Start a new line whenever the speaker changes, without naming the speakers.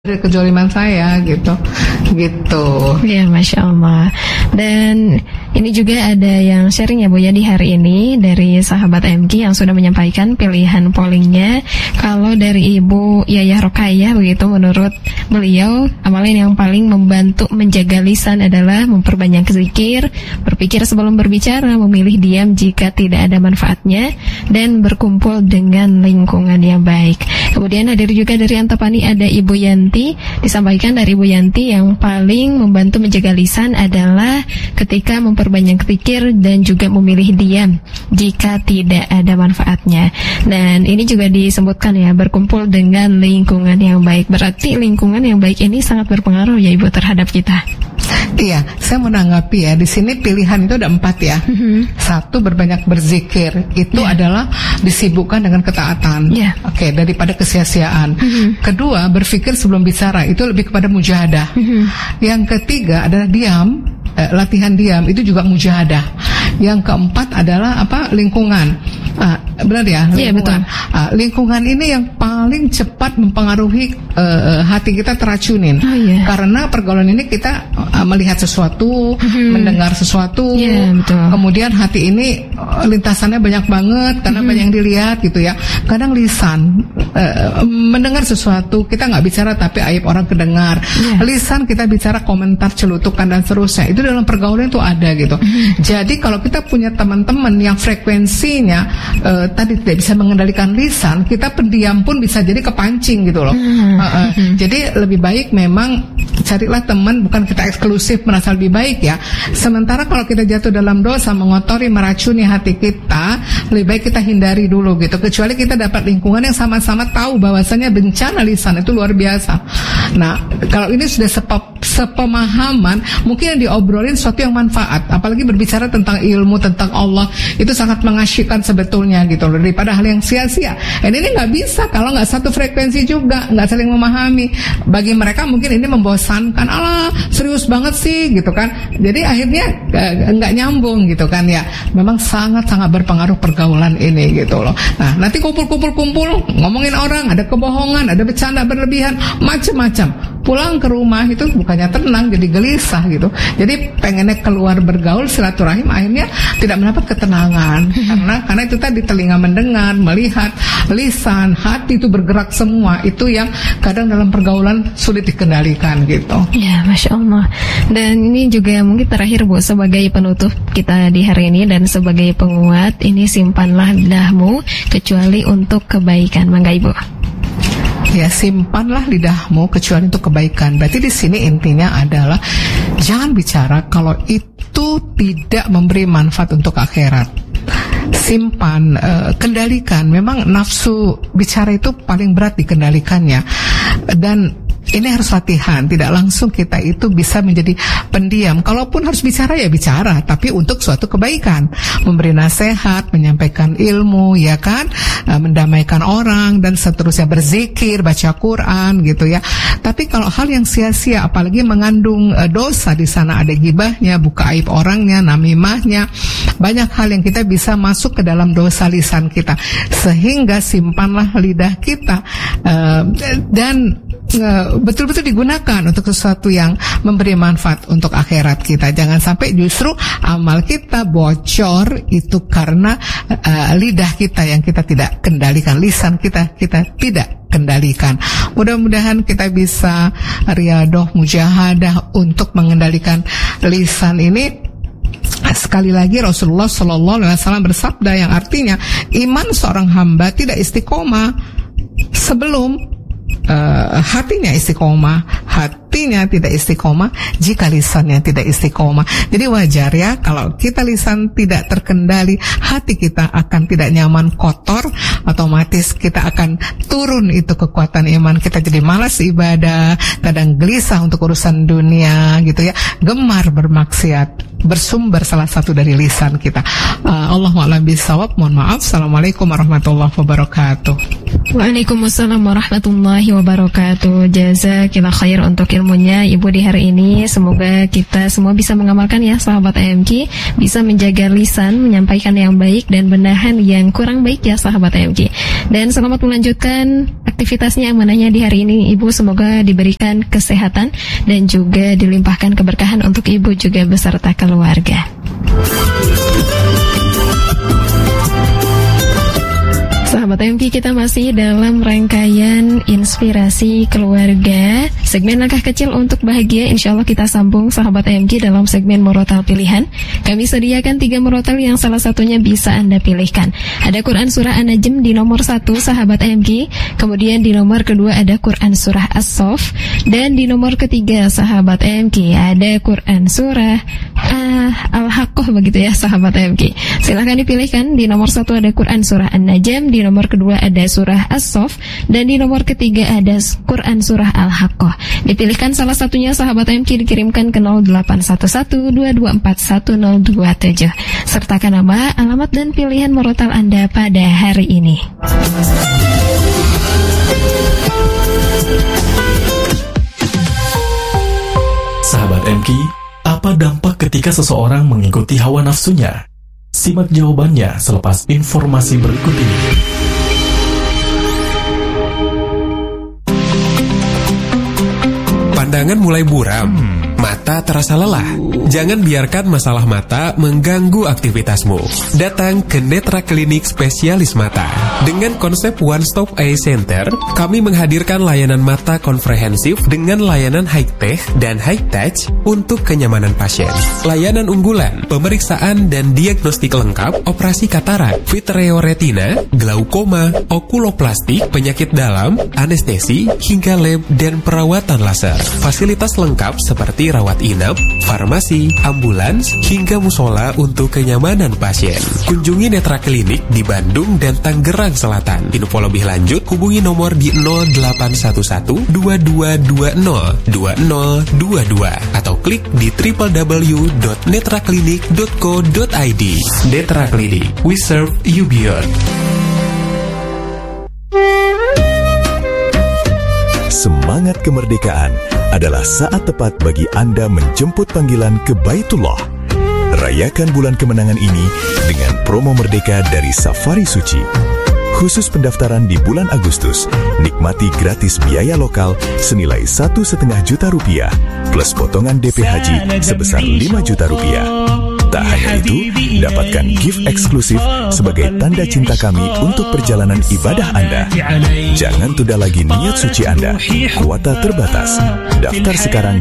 dari kezaliman saya gitu.
Ya, Masya Allah. Dan ini juga ada yang sharing ya Bu ya di hari ini dari sahabat MK yang sudah menyampaikan pilihan pollingnya. Kalau dari Ibu Yayah Rokayah begitu, menurut beliau amalan yang paling membantu menjaga lisan adalah memperbanyak zikir, berpikir sebelum berbicara, memilih diam jika tidak ada manfaatnya, dan berkumpul dengan lingkungan yang baik. Kemudian hadir juga dari Antapani ada Ibu Yanti. Disampaikan dari Ibu Yanti yang paling membantu menjaga lisan adalah ketika memperbanyak zikir dan juga memilih diam jika tidak ada manfaatnya. Dan ini juga disebutkan ya, berkumpul dengan lingkungan yang baik. Berarti lingkungan yang baik ini sangat berpengaruh ya Ibu terhadap kita.
Iya, saya menanggapi ya, di sini pilihan itu ada 4 ya. Satu, berbanyak berzikir, itu adalah disibukkan dengan ketaatan. Oke, daripada kesia-siaan. Kedua, berpikir sebelum bicara, itu lebih kepada mujahadah. Yang ketiga adalah diam, latihan diam, itu juga mujahadah. Yang keempat adalah lingkungan. Benar ya? Lingkungan.
Iya, betul.
Lingkungan ini yang paling cepat mempengaruhi hati kita teracunin. Karena pergaulan ini kita melihat sesuatu, mendengar sesuatu, kemudian hati ini lintasannya banyak banget karena banyak yang dilihat gitu ya. Kadang lisan mendengar sesuatu, kita nggak bicara tapi aib orang kedengar. Lisan kita bicara komentar, celutukan dan seterusnya. Itu dalam pergaulan itu ada gitu. Jadi kalau kita punya teman-teman yang frekuensinya tadi tidak bisa mengendalikan lisan, kita pendiam pun bisa jadi kepancing gitu loh. Jadi lebih baik memang carilah teman, bukan kita eksklusif merasa lebih baik ya. Sementara kalau kita jatuh dalam dosa, mengotori, meracuni hati kita, lebih baik kita hindari dulu gitu. Kecuali kita dapat lingkungan yang sama-sama tahu bahwasanya bencana lisan itu luar biasa. Nah, kalau ini sudah sepemahaman, mungkin yang diobrolin sesuatu yang manfaat. Apalagi berbicara tentang ilmu, tentang Allah, itu sangat mengasyikkan sebetulnya gitu loh, daripada hal yang sia-sia. Dan ini nggak bisa kalau nggak satu frekuensi juga, nggak saling memahami. Bagi mereka mungkin ini membosankan, alah serius banget sih gitu kan. Jadi akhirnya nggak nyambung gitu kan ya. Memang sangat-sangat berpengaruh pergaulan ini gitu loh. Nah, nanti kumpul ngomongin orang, ada kebohongan, ada bercanda berlebihan, macam-macam. Pulang ke rumah itu bukannya tenang, jadi gelisah gitu. Jadi pengennya keluar bergaul, silaturahim, akhirnya tidak mendapat ketenangan. Karena itu tadi, telinga mendengar, melihat, lisan, hati itu bergerak semua. Itu yang kadang dalam pergaulan sulit dikendalikan gitu.
Ya, Masya Allah. Dan ini juga mungkin terakhir Bu, sebagai penutup kita di hari ini dan sebagai penguat, ini simpanlah lidahmu kecuali untuk kebaikan. Mangga Ibu.
Ya, simpanlah lidahmu kecuali untuk kebaikan. Berarti di sini intinya adalah jangan bicara kalau itu tidak memberi manfaat untuk akhirat. Simpan, kendalikan. Memang nafsu bicara itu paling berat dikendalikannya. Dan ini harus latihan, tidak langsung kita itu bisa menjadi pendiam. Kalaupun harus bicara ya bicara, tapi untuk suatu kebaikan, memberi nasihat, menyampaikan ilmu, ya kan, mendamaikan orang dan seterusnya, berzikir, baca Quran gitu ya. Tapi kalau hal yang sia-sia, apalagi mengandung dosa, di sana ada gibahnya, buka aib orangnya, namimahnya, banyak hal yang kita bisa masuk ke dalam dosa lisan kita. Sehingga simpanlah lidah kita dan betul-betul digunakan untuk sesuatu yang memberi manfaat untuk akhirat kita. Jangan sampai justru amal kita bocor itu karena lidah kita yang kita tidak kendalikan, lisan kita tidak kendalikan. Mudah-mudahan kita bisa riyadhah, mujahadah untuk mengendalikan lisan ini. Sekali lagi Rasulullah SAW bersabda yang artinya iman seorang hamba tidak istiqomah sebelum hatinya istiqomah. Hatinya tidak istiqomah jika lisannya tidak istiqomah. Jadi wajar ya kalau kita lisan tidak terkendali, hati kita akan tidak nyaman, kotor, otomatis kita akan turun itu kekuatan iman kita, jadi malas ibadah, kadang gelisah untuk urusan dunia gitu ya, gemar bermaksiat. bersumber salah satu dari lisan kita. Allahu a'lam bishawab. Mohon maaf. Assalamualaikum warahmatullahi wabarakatuh.
Waalaikumsalam warahmatullahi wabarakatuh. Jazakillah khair untuk ilmunya Ibu di hari ini. Semoga kita semua bisa mengamalkan ya sahabat AMK, bisa menjaga lisan, menyampaikan yang baik dan menahan yang kurang baik ya sahabat AMK. Dan selamat melanjutkan aktivitasnya, amanahnya di hari ini Ibu. Semoga diberikan kesehatan dan juga dilimpahkan keberkahan untuk Ibu juga beserta keluarga. Sahabat MK, kita masih dalam rangkaian inspirasi keluarga, segmen langkah kecil untuk bahagia. Insya Allah kita sambung sahabat MK dalam segmen murotal pilihan. Kami sediakan 3 murotal yang salah satunya bisa Anda pilihkan. Ada Quran Surah An-Najm di nomor 1 sahabat MK, kemudian di nomor kedua ada Quran Surah As-Saff, dan di nomor ketiga sahabat MK ada Quran Surah Al-Haqqah begitu ya sahabat MK. Silahkan dipilihkan. Di nomor 1 ada Quran Surah An-Najm, di nomor kedua ada surah As-Saff, dan di nomor ketiga ada Quran surah Al-Haqqah. Dipilihkan salah satunya sahabat MK, dikirimkan ke 0811-224-1027. Sertakan nama, alamat dan pilihan murotal Anda pada hari ini.
Sahabat MK, apa dampak ketika seseorang mengikuti hawa nafsunya? Simak jawabannya selepas informasi berikut ini.
Pandangan mulai buram, mata terasa lelah. Jangan biarkan masalah mata mengganggu aktivitasmu. Datang ke Netra Klinik Spesialis Mata. Dengan konsep One Stop Eye Center, kami menghadirkan layanan mata komprehensif dengan layanan high-tech dan high-touch untuk kenyamanan pasien. Layanan unggulan, pemeriksaan dan diagnostik lengkap, operasi katarak, vitreoretina, glaukoma, okuloplastik, penyakit dalam, anestesi, hingga lab dan perawatan laser. Fasilitas lengkap seperti rawat inap, farmasi, ambulans, hingga musola untuk kenyamanan pasien. Kunjungi Netra Klinik di Bandung dan Tangerang Selatan. Info lebih lanjut hubungi nomor di 0811-2220-2022 atau klik di www.netraklinik.co.id. Netra Klinik, we serve you beyond.
Semangat kemerdekaan adalah saat tepat bagi Anda menjemput panggilan ke Baitullah. Rayakan bulan kemenangan ini dengan promo merdeka dari Safari Suci. Khusus pendaftaran di bulan Agustus, nikmati gratis biaya lokal senilai 1,5 juta rupiah, plus potongan DP Haji sebesar 5 juta rupiah. Tak hanya itu, dapatkan gift eksklusif sebagai tanda cinta kami untuk perjalanan ibadah Anda. Jangan tunda lagi niat suci Anda, kuota terbatas. Daftar sekarang